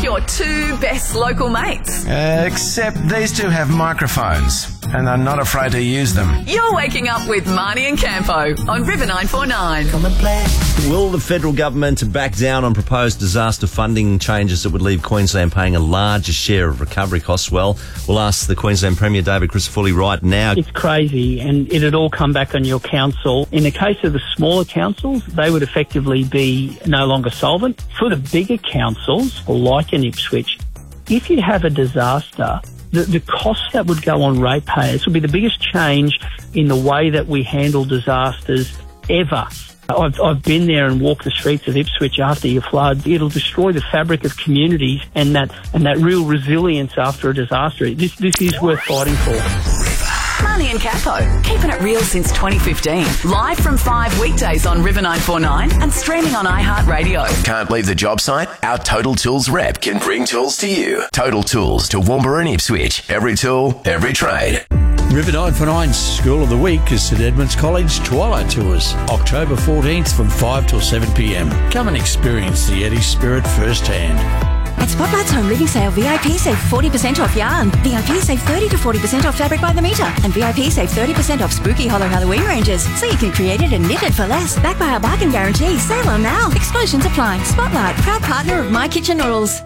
your two best local mates. Except these two have microphones and are not afraid to use them. You're waking up with Marnie and Campo on River 949. Will the federal government back down on proposed disaster funding changes that would leave Queensland paying a larger share of recovery costs? Well, we'll ask the Queensland Premier David Crisafulli right now. It's crazy, and it'd all come back on your council. In the case of the smaller councils, they would effectively be no longer solvent. For the bigger councils, like in Ipswich, if you have a disaster, the costs that would go on ratepayers would be the biggest change in the way that we handle disasters ever. I've been there and walked the streets of Ipswich after your flood. It'll destroy the fabric of communities and that real resilience after a disaster. This is worth fighting for. Marnie and Capo, keeping it real since 2015. Live from 5 weekdays on River 949 and streaming on iHeartRadio. Can't leave the job site? Our Total Tools rep can bring tools to you. Total Tools to Toowoomba and Ipswich. Every tool, every trade. River 949's School of the Week is St Edmunds College Twilight Tours, October 14th from 5 till 7 p.m. Come and experience the Eddie spirit firsthand. At Spotlight's Home Living Sale, VIP save 40% off yarn. VIP save 30 to 40% off fabric by the metre. And VIP save 30% off spooky Hollow Halloween ranges. So you can create it and knit it for less. Backed by our bargain guarantee. Sale on now. Exclusions apply. Spotlight, proud partner of My Kitchen Noodles.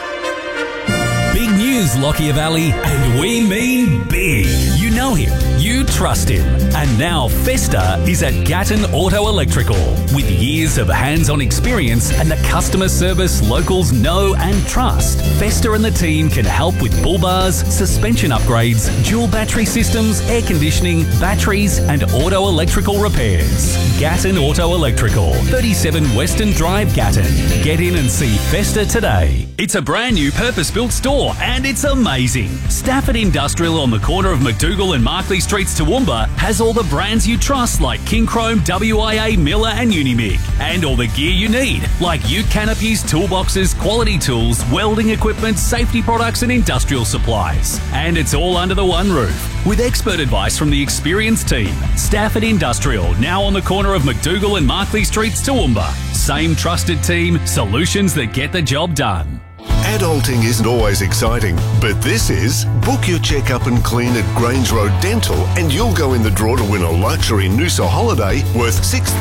Big news, Lockyer Valley, and we mean big. You know him, you trust him. And now Festa is at Gatton Auto Electrical. With years of hands-on experience and the customer service locals know and trust, Festa and the team can help with bull bars, suspension upgrades, dual battery systems, air conditioning, batteries and auto electrical repairs. Gatton Auto Electrical, 37 Western Drive, Gatton. Get in and see Festa today. It's a brand new purpose-built store and it's amazing. Stafford Industrial on the corner of McDougall and Markley Streets, Toowoomba has all the brands you trust like King Chrome, WIA, Miller and Unimig. And all the gear you need like ute canopies, toolboxes, quality tools, welding equipment, safety products and industrial supplies. And it's all under the one roof with expert advice from the experienced team. Stafford Industrial, now on the corner of McDougall and Markley Streets, Toowoomba. Same trusted team, solutions that get the job done. Adulting isn't always exciting, but this is. Book your checkup and clean at Grange Road Dental and you'll go in the draw to win a luxury Noosa holiday worth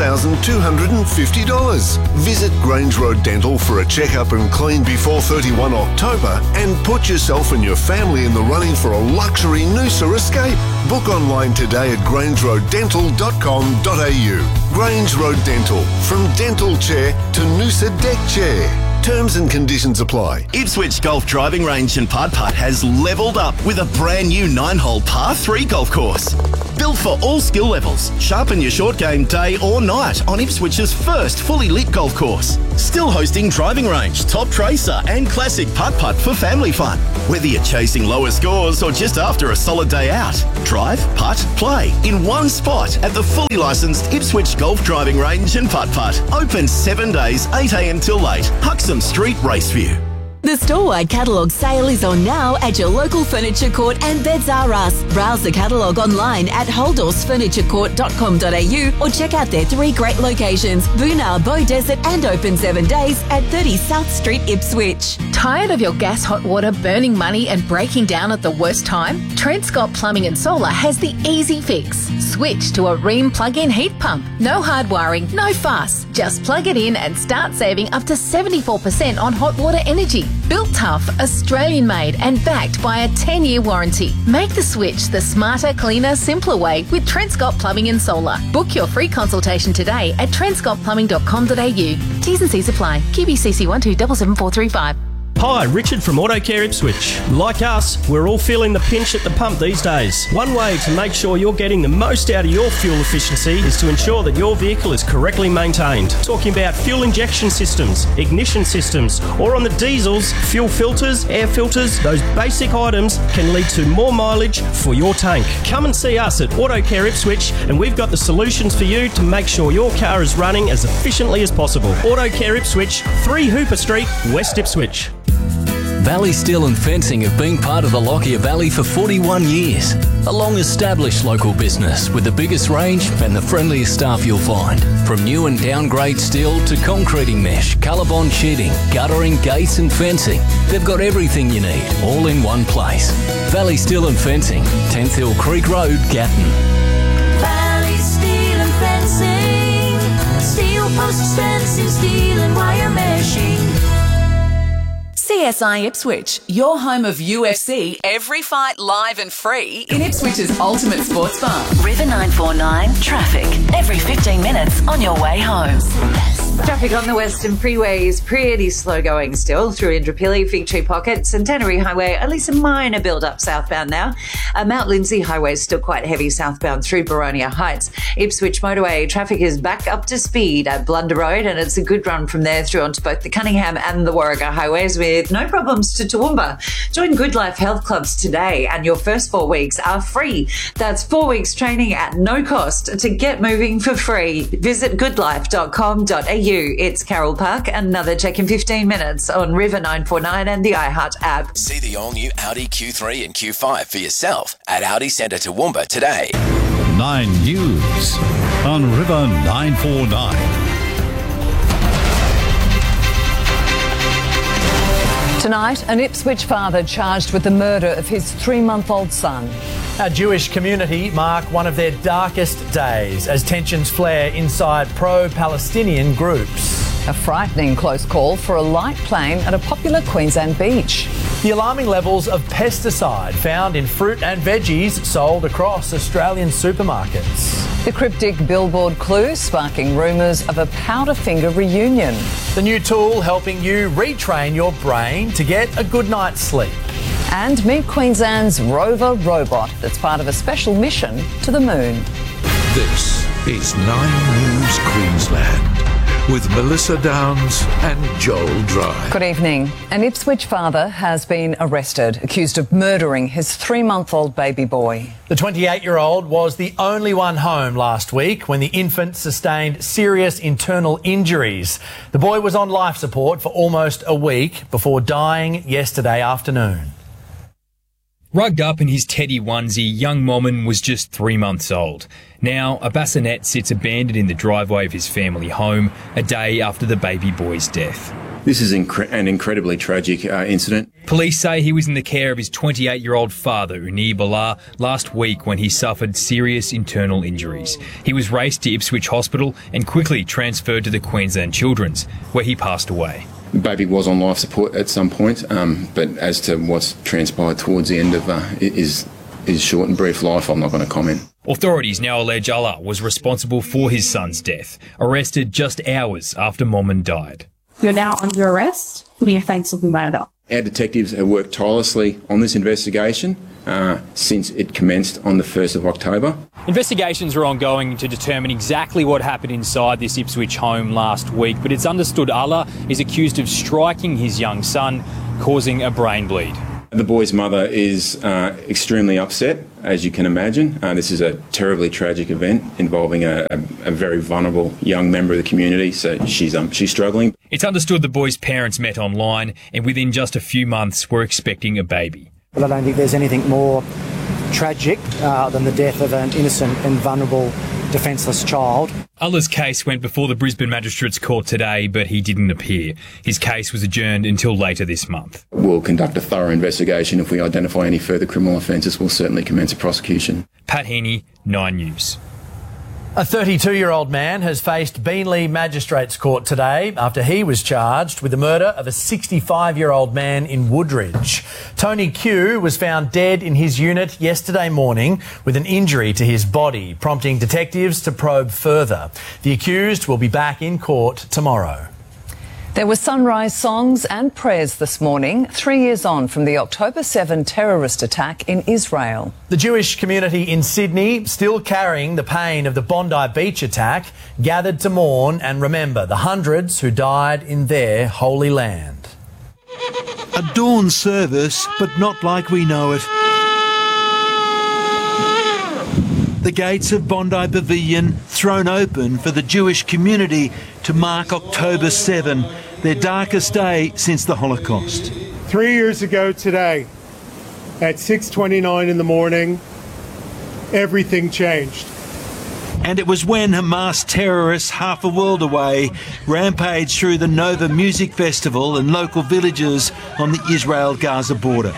$6,250. Visit Grange Road Dental for a checkup and clean before 31 October and put yourself and your family in the running for a luxury Noosa escape. Book online today at grangeroaddental.com.au. Grange Road Dental, from dental chair to Noosa deck chair. Terms and conditions apply. Ipswich Golf Driving Range and Putt Putt has levelled up with a brand new 9-hole par 3 golf course. Built for all skill levels. Sharpen your short game day or night on Ipswich's first fully lit golf course. Still hosting driving range, top tracer and classic putt-putt for family fun. Whether you're chasing lower scores or just after a solid day out. Drive, putt, play in one spot at the fully licensed Ipswich Golf Driving Range and Putt Putt. Open 7 days, 8 a.m. till late. Huxham Street, Raceview. The store-wide catalogue sale is on now at your local Furniture Court and Beds R Us. Browse the catalogue online at holdorfsfurniturecourt.com.au or check out their 3 great locations, Boonah, Bow Desert and open 7 days at 30 South Street, Ipswich. Tired of your gas hot water burning money and breaking down at the worst time? Trent Scott Plumbing and Solar has the easy fix. Switch to a Rheem plug-in heat pump. No hard wiring, no fuss. Just plug it in and start saving up to 74% on hot water energy. Built tough, Australian-made and backed by a 10-year warranty. Make the switch the smarter, cleaner, simpler way with Trent Scott Plumbing and Solar. Book your free consultation today at trentscottplumbing.com.au. T's and C's apply. QBCC 12777435. Hi, Richard from AutoCare Ipswich. Like us, we're all feeling the pinch at the pump these days. One way to make sure you're getting the most out of your fuel efficiency is to ensure that your vehicle is correctly maintained. Talking about fuel injection systems, ignition systems, or on the diesels, fuel filters, air filters, those basic items can lead to more mileage for your tank. Come and see us at AutoCare Ipswich and we've got the solutions for you to make sure your car is running as efficiently as possible. AutoCare Ipswich, 3 Hooper Street, West Ipswich. Valley Steel and Fencing have been part of the Lockyer Valley for 41 years. A long-established local business with the biggest range and the friendliest staff you'll find. From new and downgrade steel to concreting mesh, Colorbond sheeting, guttering, gates and fencing. They've got everything you need, all in one place. Valley Steel and Fencing, 10th Hill Creek Road, Gatton. Valley Steel and Fencing. Steel posts, fencing, steel and wire meshing. CSI Ipswich, your home of UFC, every fight live and free in Ipswich's ultimate sports bar. River 949 traffic every 15 minutes on your way home. Traffic on the Western Freeway is pretty slow going still through Indooroopilly, Fig Tree Pocket, Centenary Highway, only some minor build-up southbound now. Mount Lindesay Highway is still quite heavy southbound through Boronia Heights. Ipswich Motorway traffic is back up to speed at Blunder Road, and it's a good run from there through onto both the Cunningham and the Warragah Highways with no problems to Toowoomba. Join Good Life Health Clubs today and your first 4 weeks are free. That's 4 weeks training at no cost to get moving for free. Visit goodlife.com.au. It's Carol Park. Another check in 15 minutes on River 949 and the iHeart app. See the all-new Audi Q3 and Q5 for yourself at Audi Centre Toowoomba today. 9 News on River 949. Tonight, an Ipswich father charged with the murder of his 3-month-old son. Our Jewish community mark one of their darkest days as tensions flare inside pro-Palestinian groups. A frightening close call for a light plane at a popular Queensland beach. The alarming levels of pesticide found in fruit and veggies sold across Australian supermarkets. The cryptic billboard clue sparking rumours of a Powderfinger reunion. The new tool helping you retrain your brain to get a good night's sleep. And meet Queensland's rover robot that's part of a special mission to the moon. This is 9 News Queensland with Melissa Downs and Joel Dry. Good evening. An Ipswich father has been arrested, accused of murdering his 3-month-old baby boy. The 28-year-old was the only one home last week when the infant sustained serious internal injuries. The boy was on life support for almost a week before dying yesterday afternoon. Rugged up in his teddy onesie, young Momon was just 3 months old. Now, a bassinet sits abandoned in the driveway of his family home a day after the baby boy's death. This is an incredibly tragic incident. Police say he was in the care of his 28-year-old father, Unir Balar, last week when he suffered serious internal injuries. He was raced to Ipswich Hospital and quickly transferred to the Queensland Children's, where he passed away. The baby was on life support at some point, but as to what's transpired towards the end of his short and brief life, I'm not going to comment. Authorities now allege Allah was responsible for his son's death, arrested just hours after Momon died. You're now under arrest. Put your thanks looking later. Our detectives have worked tirelessly on this investigation since it commenced on the 1st of October. Investigations are ongoing to determine exactly what happened inside this Ipswich home last week, but it's understood Allah is accused of striking his young son, causing a brain bleed. The boy's mother is extremely upset, as you can imagine. This is a terribly tragic event involving a very vulnerable young member of the community, so she's struggling. It's understood the boy's parents met online and within just a few months were expecting a baby. But I don't think there's anything more tragic than the death of an innocent and vulnerable defenceless child. Allah's case went before the Brisbane Magistrates Court today, but he didn't appear. His case was adjourned until later this month. We'll conduct a thorough investigation. If we identify any further criminal offences, we'll certainly commence a prosecution. Pat Heaney, 9 News. A 32-year-old man has faced Beenleigh Magistrates Court today after he was charged with the murder of a 65-year-old man in Woodridge. Tony Q was found dead in his unit yesterday morning with an injury to his body, prompting detectives to probe further. The accused will be back in court tomorrow. There were sunrise songs and prayers this morning, 3 years on from the October 7 terrorist attack in Israel. The Jewish community in Sydney, still carrying the pain of the Bondi Beach attack, gathered to mourn and remember the hundreds who died in their holy land. A dawn service, but not like we know it. The gates of Bondi Pavilion thrown open for the Jewish community to mark October 7, their darkest day since the Holocaust. 3 years ago today, at 6:29 in the morning, everything changed. And it was when Hamas terrorists half a world away rampaged through the Nova Music Festival and local villages on the Israel-Gaza border.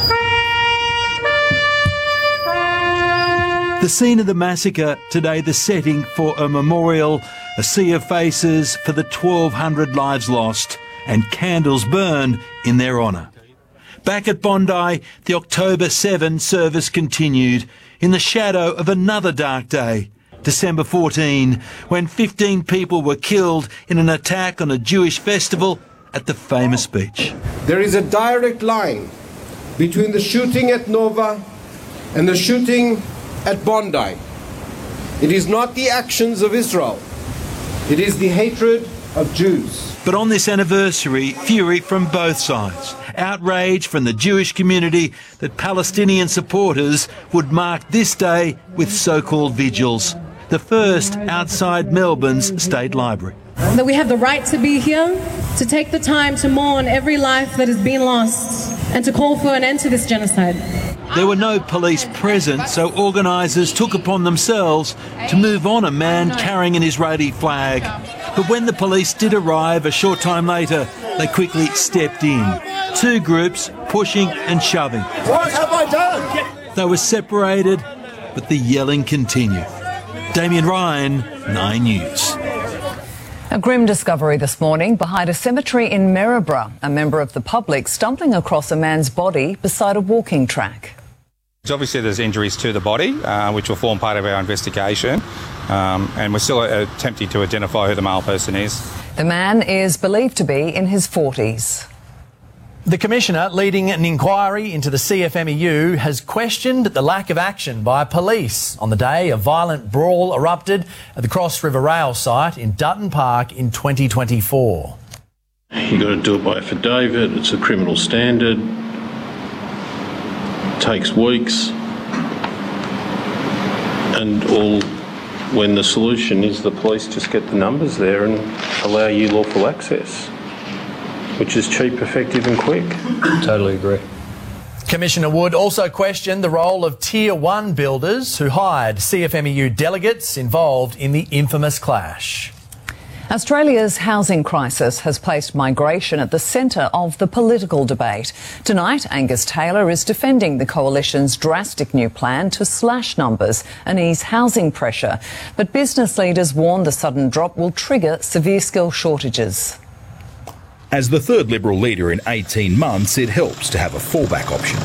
The scene of the massacre, today the setting for a memorial, a sea of faces for the 1,200 lives lost and candles burned in their honour. Back at Bondi, the October 7 service continued in the shadow of another dark day, December 14, when 15 people were killed in an attack on a Jewish festival at the famous beach. There is a direct line between the shooting at Nova and the shooting at Bondi. It is not the actions of Israel. It is the hatred of Jews. But on this anniversary, fury from both sides. Outrage from the Jewish community that Palestinian supporters would mark this day with so-called vigils. The first outside Melbourne's State Library. That we have the right to be here, to take the time to mourn every life that has been lost, and to call for an end to this genocide. There were no police present, so organisers took upon themselves to move on a man carrying an Israeli flag. But when the police did arrive a short time later, they quickly stepped in. Two groups pushing and shoving. What have I done? They were separated, but the yelling continued. Damien Ryan, 9 News. A grim discovery this morning behind a cemetery in Maryborough. A member of the public stumbling across a man's body beside a walking track. Obviously there's injuries to the body, which will form part of our investigation, and we're still attempting to identify who the male person is. The man is believed to be in his 40s. The Commissioner leading an inquiry into the CFMEU has questioned the lack of action by police on the day a violent brawl erupted at the Cross River Rail site in Dutton Park in 2024. You've got to do it by affidavit, it's a criminal standard, it takes weeks, and all when the solution is the police just get the numbers there and allow you lawful access, which is cheap, effective and quick. Totally agree. Commissioner Wood also questioned the role of Tier 1 builders who hired CFMEU delegates involved in the infamous clash. Australia's housing crisis has placed migration at the centre of the political debate. Tonight, Angus Taylor is defending the Coalition's drastic new plan to slash numbers and ease housing pressure. But business leaders warn the sudden drop will trigger severe skill shortages. As the third Liberal leader in 18 months, it helps to have a fallback option.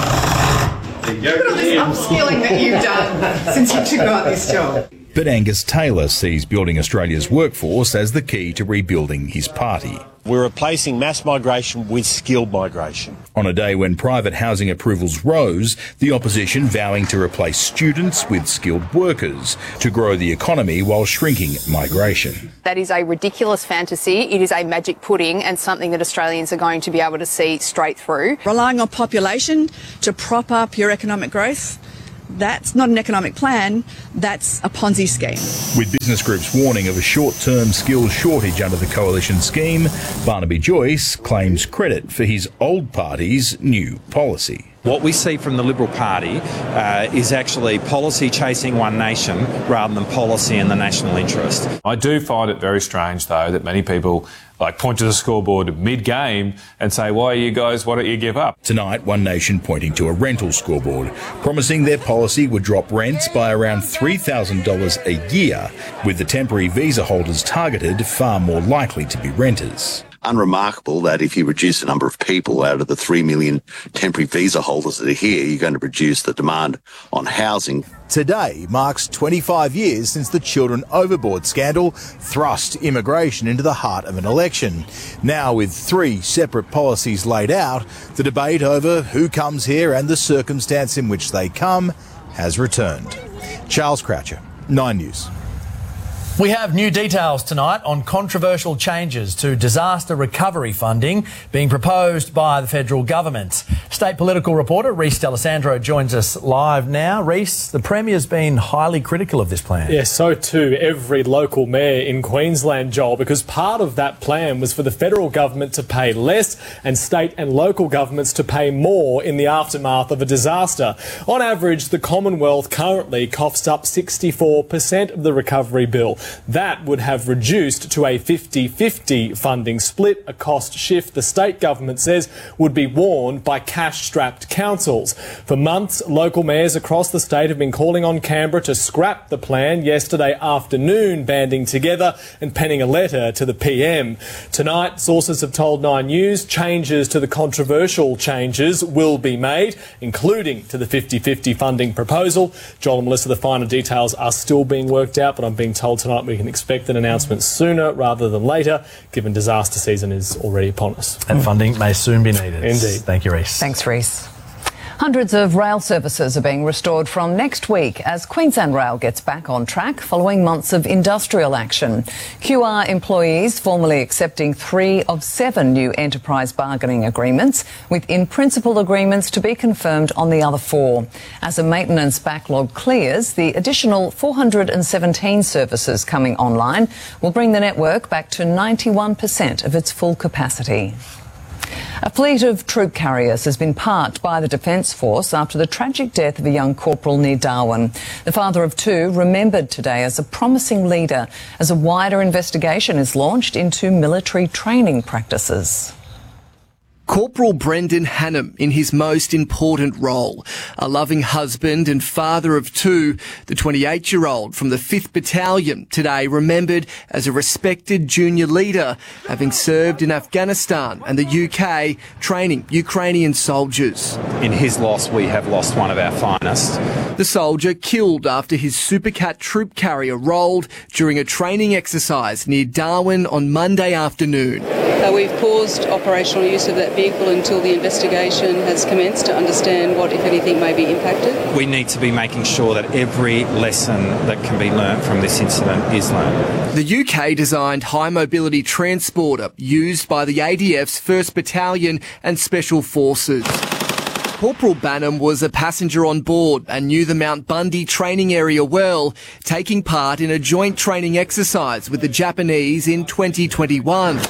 Look at all this upskilling that you've done since you took on this job. But Angus Taylor sees building Australia's workforce as the key to rebuilding his party. We're replacing mass migration with skilled migration. On a day when private housing approvals rose, the opposition vowing to replace students with skilled workers to grow the economy while shrinking migration. That is a ridiculous fantasy. It is a magic pudding and something that Australians are going to be able to see straight through. Relying on population to prop up your economic growth, that's not an economic plan, that's a Ponzi scheme. With business groups warning of a short-term skills shortage under the Coalition scheme, Barnaby Joyce claims credit for his old party's new policy. What we see from the Liberal Party is actually policy chasing one nation rather than policy in the national interest. I do find it very strange, though, that many people point to the scoreboard mid-game and say, why don't you give up? Tonight, One Nation pointing to a rental scoreboard, promising their policy would drop rents by around $3,000 a year, with the temporary visa holders targeted far more likely to be renters. Unremarkable that if you reduce the number of people out of the 3 million temporary visa holders that are here, you're going to reduce the demand on housing. Today marks 25 years since the Children Overboard scandal thrust immigration into the heart of an election. Now, with 3 separate policies laid out, the debate over who comes here and the circumstance in which they come has returned. Charles Croucher, 9 News. We have new details tonight on controversial changes to disaster recovery funding being proposed by the federal government. State political reporter Reece D'Alessandro joins us live now. Reece, the Premier's been highly critical of this plan. Yeah, so too every local mayor in Queensland, Joel, because part of that plan was for the federal government to pay less and state and local governments to pay more in the aftermath of a disaster. On average, the Commonwealth currently coughs up 64% of the recovery bill. That would have reduced to a 50-50 funding split, a cost shift the state government says would be worn by cash-strapped councils. For months, local mayors across the state have been calling on Canberra to scrap the plan. Yesterday afternoon, banding together and penning a letter to the PM. Tonight, sources have told Nine News changes to the controversial changes will be made, including to the 50-50 funding proposal. Joel and Melissa, the finer details are still being worked out, but I'm being told tonight we can expect an announcement sooner rather than later, given disaster season is already upon us. And funding may soon be needed. Indeed. Thank you, Reece. Thanks, Reece. Hundreds of rail services are being restored from next week as Queensland Rail gets back on track following months of industrial action. QR employees formally accepting 3 of 7 new enterprise bargaining agreements, with in-principle agreements to be confirmed on the other 4. As a maintenance backlog clears, the additional 417 services coming online will bring the network back to 91% of its full capacity. A fleet of troop carriers has been parked by the Defence Force after the tragic death of a young corporal near Darwin. The father of 2 remembered today as a promising leader as a wider investigation is launched into military training practices. Corporal Brendan Hannam in his most important role, a loving husband and father of 2, the 28-year-old from the 5th Battalion, today remembered as a respected junior leader, having served in Afghanistan and the UK, training Ukrainian soldiers. In his loss, we have lost one of our finest. The soldier killed after his Supercat troop carrier rolled during a training exercise near Darwin on Monday afternoon. We've paused operational use of that vehicle until the investigation has commenced to understand what, if anything, may be impacted. We need to be making sure that every lesson that can be learnt from this incident is learnt. The UK-designed high-mobility transporter used by the ADF's 1st Battalion and Special Forces. Corporal Banham was a passenger on board and knew the Mount Bundy training area well, taking part in a joint training exercise with the Japanese in 2021.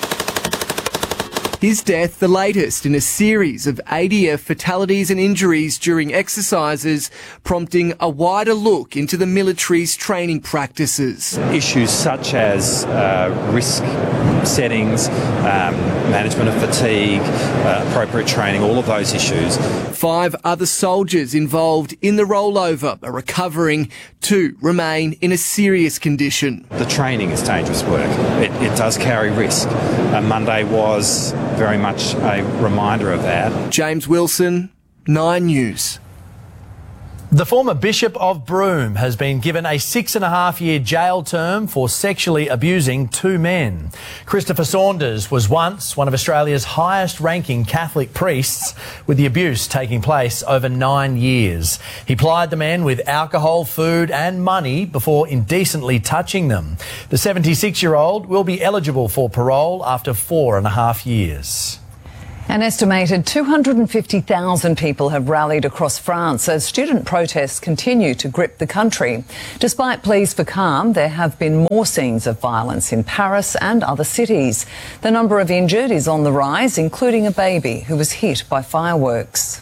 His death, the latest in a series of ADF fatalities and injuries during exercises, prompting a wider look into the military's training practices. Issues such as risk settings, management of fatigue, appropriate training, all of those issues. 5 other soldiers involved in the rollover are recovering. 2 remain in a serious condition. The training is dangerous work. It does carry risk. Monday was very much a reminder of that. James Wilson, 9 News. The former Bishop of Broome has been given a 6.5-year jail term for sexually abusing 2 men. Christopher Saunders was once one of Australia's highest-ranking Catholic priests, with the abuse taking place over 9 years. He plied the men with alcohol, food and money before indecently touching them. The 76-year-old will be eligible for parole after 4.5 years. An estimated 250,000 people have rallied across France as student protests continue to grip the country. Despite pleas for calm, there have been more scenes of violence in Paris and other cities. The number of injured is on the rise, including a baby who was hit by fireworks.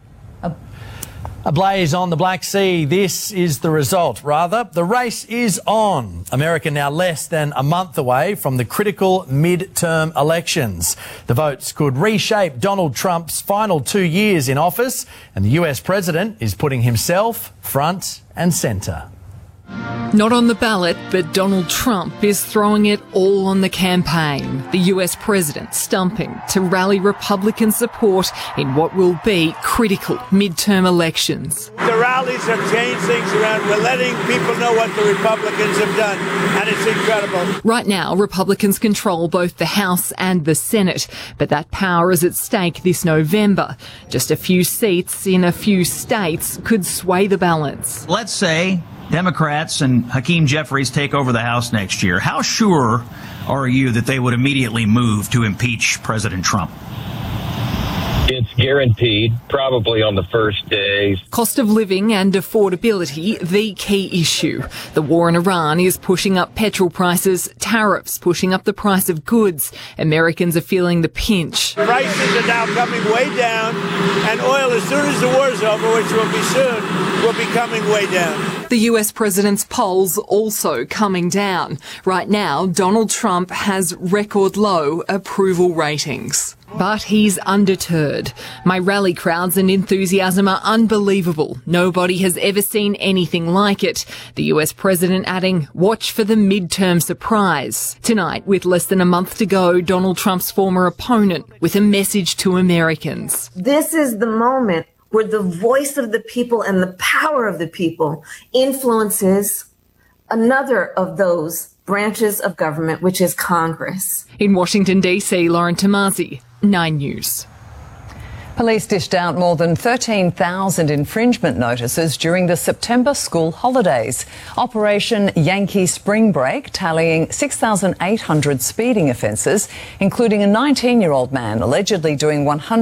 A blaze on the Black Sea. This is the result. Rather, the race is on. America now less than a month away from the critical mid-term elections. The votes could reshape Donald Trump's final 2 years in office, and the US president is putting himself front and centre. Not on the ballot, but Donald Trump is throwing it all on the campaign. The US president stumping to rally Republican support in what will be critical midterm elections. The rallies have changed things around. We're letting people know what the Republicans have done, and it's incredible. Right now, Republicans control both the House and the Senate, but that power is at stake this November. Just a few seats in a few states could sway the balance. Let's say Democrats and Hakeem Jeffries take over the House next year. How sure are you that they would immediately move to impeach President Trump? It's guaranteed, probably on the first day. Cost of living and affordability, the key issue. The war in Iran is pushing up petrol prices, tariffs pushing up the price of goods. Americans are feeling the pinch. Prices are now coming way down, and oil, as soon as the war's over, which will be soon, will be coming way down. The US president's polls also coming down. Right now, Donald Trump has record low approval ratings. But he's undeterred. My rally crowds and enthusiasm are unbelievable. Nobody has ever seen anything like it. The US president adding, watch for the midterm surprise. Tonight, with less than a month to go, Donald Trump's former opponent with a message to Americans. This is the moment where the voice of the people and the power of the people influences another of those branches of government, which is Congress. In Washington, D.C., Lauren Tomasi, 9 News. Police dished out more than 13,000 infringement notices during the September school holidays. Operation Yankee Spring Break tallying 6,800 speeding offences, including a 19-year-old man allegedly doing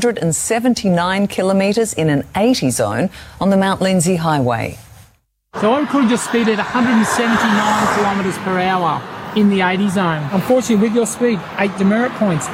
179 kilometres in an 80 zone on the Mount Lindesay Highway. So I could just speed at 179 kilometres per hour in the 80 zone. Unfortunately, with your speed, 8 demerit points,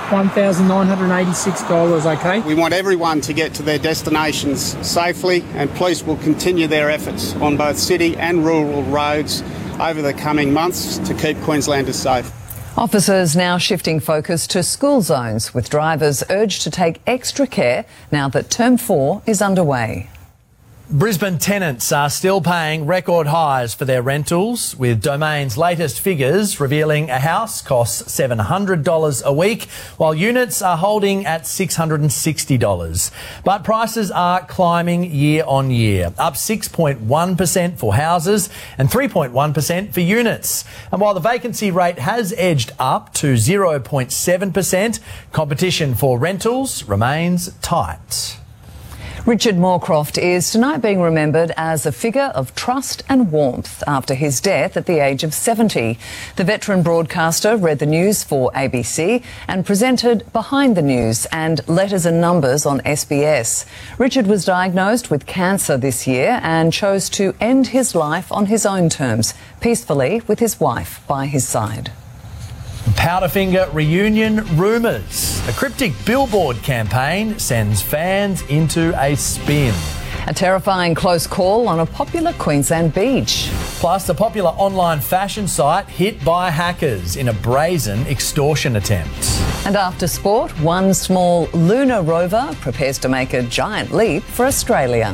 $1,986, okay? We want everyone to get to their destinations safely, and police will continue their efforts on both city and rural roads over the coming months to keep Queenslanders safe. Officers now shifting focus to school zones, with drivers urged to take extra care now that Term 4 is underway. Brisbane tenants are still paying record highs for their rentals, with Domain's latest figures revealing a house costs $700 a week, while units are holding at $660. But prices are climbing year on year, up 6.1% for houses and 3.1% for units. And while the vacancy rate has edged up to 0.7%, competition for rentals remains tight. Richard Moorcroft is tonight being remembered as a figure of trust and warmth after his death at the age of 70. The veteran broadcaster read the news for ABC and presented Behind the News and Letters and Numbers on SBS. Richard was diagnosed with cancer this year and chose to end his life on his own terms, peacefully with his wife by his side. Powderfinger reunion rumours. A cryptic billboard campaign sends fans into a spin. A terrifying close call on a popular Queensland beach. Plus, a popular online fashion site hit by hackers in a brazen extortion attempt. And after sport, one small lunar rover prepares to make a giant leap for Australia.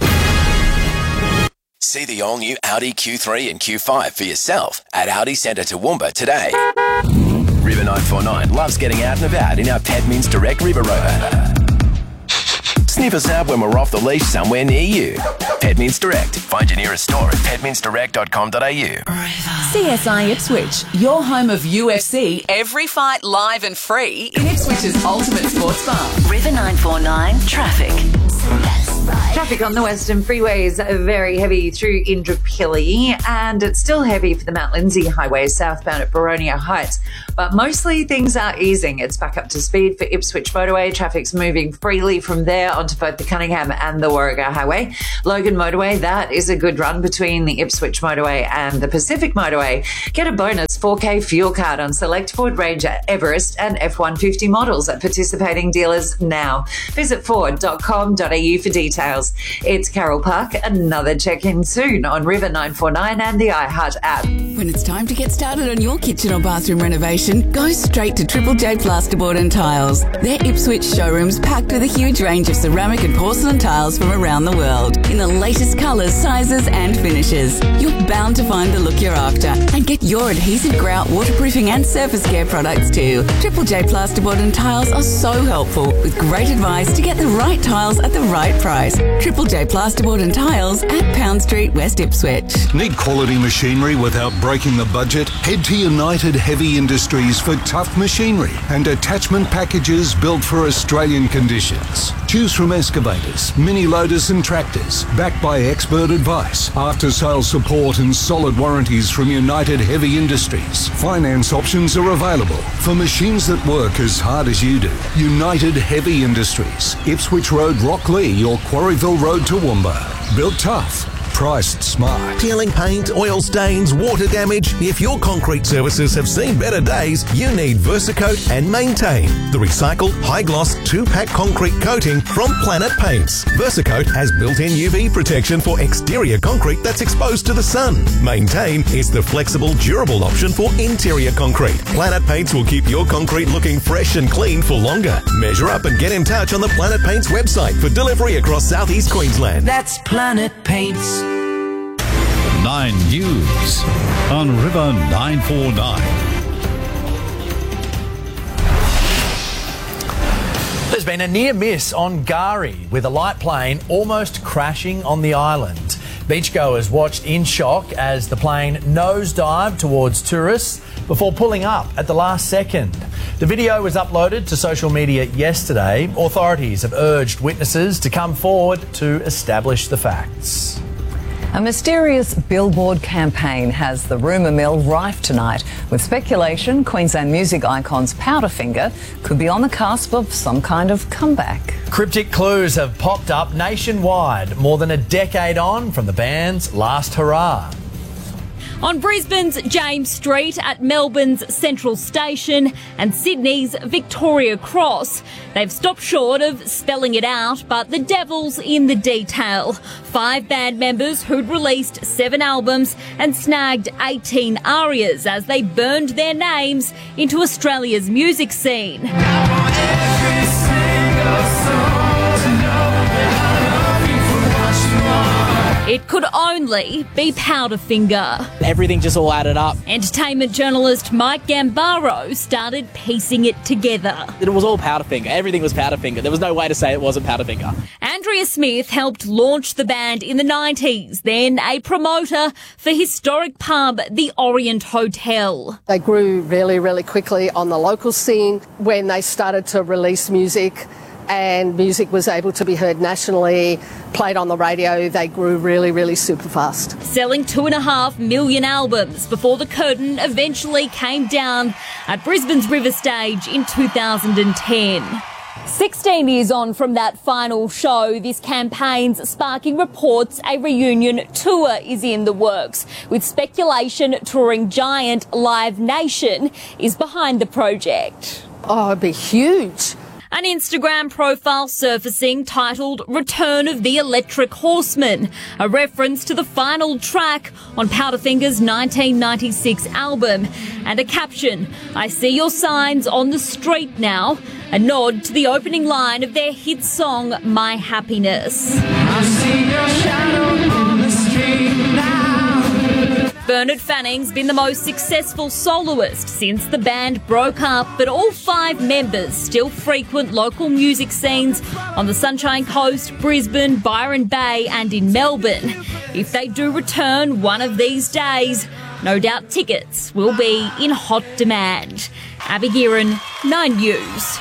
See the all-new Audi Q3 and Q5 for yourself at Audi Centre Toowoomba today. River 949 loves getting out and about in our Petmins Direct River Rover. Sniff us out when we're off the leash somewhere near you. Petmins Direct. Find your nearest store at petminsdirect.com.au. CSI Ipswich, your home of UFC. Every fight live and free in Ipswich's ultimate sports bar. River 949 traffic. Traffic on the Western Freeways very heavy through Indooroopilly, and it's still heavy for the Mount Lindesay Highway southbound at Boronia Heights. But mostly things are easing. It's back up to speed for Ipswich Motorway. Traffic's moving freely from there onto both the Cunningham and the Warrego Highway. Logan Motorway, that is a good run between the Ipswich Motorway and the Pacific Motorway. Get a bonus 4K fuel card on select Ford Ranger, Everest and F-150 models at participating dealers now. Visit Ford.com.au for details. It's Carol Park. Another check-in soon on River 949 and the iHeart app. When it's time to get started on your kitchen or bathroom renovation, go straight to Triple J Plasterboard and Tiles. Their Ipswich showroom's packed with a huge range of ceramic and porcelain tiles from around the world in the latest colours, sizes and finishes. You're bound to find the look you're after and get your adhesive grout, waterproofing and surface care products too. Triple J Plasterboard and Tiles are so helpful with great advice to get the right tiles at the right price. Triple J Plasterboard and Tiles at Pound Street, West Ipswich. Need quality machinery without breaking the budget? Head to United Heavy Industries for tough machinery and attachment packages built for Australian conditions. Choose from excavators, mini loaders and tractors, backed by expert advice, after-sales support and solid warranties from United Heavy Industries. Finance options are available for machines that work as hard as you do. United Heavy Industries, Ipswich Road, Rocklea, or Quarryville Road, Toowoomba. Built tough. Priced smart. Peeling paint, oil stains, water damage. If your concrete services have seen better days, you need Versacoat and Maintain, the recycled high-gloss 2-pack concrete coating from Planet Paints. Versacoat has built-in UV protection for exterior concrete that's exposed to the sun. Maintain is the flexible, durable option for interior concrete. Planet Paints will keep your concrete looking fresh and clean for longer. Measure up and get in touch on the Planet Paints website for delivery across southeast Queensland. That's Planet Paints. 9 News on River 949. There's been a near miss on Gari, with a light plane almost crashing on the island. Beachgoers watched in shock as the plane nosedived towards tourists before pulling up at the last second. The video was uploaded to social media yesterday. Authorities have urged witnesses to come forward to establish the facts. A mysterious billboard campaign has the rumour mill rife tonight, with speculation Queensland music icons Powderfinger could be on the cusp of some kind of comeback. Cryptic clues have popped up nationwide, more than a decade on from the band's last hurrah. On Brisbane's James Street, at Melbourne's Central Station and Sydney's Victoria Cross, they've stopped short of spelling it out, but the devil's in the detail. 5 band members who'd released 7 albums and snagged 18 arias as they burned their names into Australia's music scene. It could only be Powderfinger. Everything just all added up. Entertainment journalist Mike Gambaro started piecing it together. It was all Powderfinger. Everything was Powderfinger. There was no way to say it wasn't Powderfinger. Andrea Smith helped launch the band in the 90s, then a promoter for historic pub The Orient Hotel. They grew really, really quickly on the local scene when they started to release music, and music was able to be heard nationally, played on the radio. They grew really, really super fast. Selling 2.5 million albums before the curtain eventually came down at Brisbane's River Stage in 2010. 16 years on from that final show, this campaign's sparking reports a reunion tour is in the works, with speculation touring giant Live Nation is behind the project. Oh, it'd be huge. An Instagram profile surfacing titled Return of the Electric Horseman, a reference to the final track on Powderfinger's 1996 album, and a caption, "I see your signs on the street now," a nod to the opening line of their hit song My Happiness. I see your shadow on the street now. Bernard Fanning's been the most successful soloist since the band broke up, but all 5 members still frequent local music scenes on the Sunshine Coast, Brisbane, Byron Bay and in Melbourne. If they do return one of these days, no doubt tickets will be in hot demand. Abby Gearan, 9 News.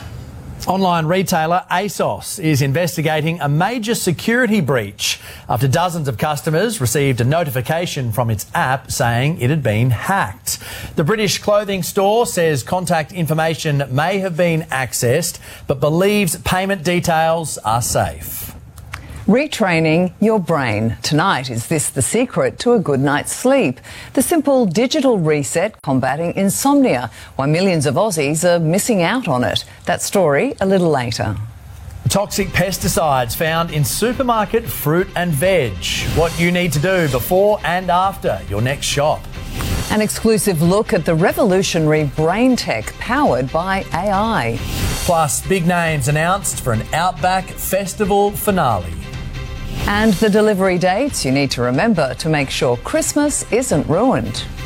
Online retailer ASOS is investigating a major security breach after dozens of customers received a notification from its app saying it had been hacked. The British clothing store says contact information may have been accessed, but believes payment details are safe. Retraining your brain. Tonight, is this the secret to a good night's sleep? The simple digital reset combating insomnia, why millions of Aussies are missing out on it. That story a little later. Toxic pesticides found in supermarket fruit and veg. What you need to do before and after your next shop. An exclusive look at the revolutionary brain tech powered by AI. Plus, big names announced for an Outback Festival finale. And the delivery dates you need to remember to make sure Christmas isn't ruined.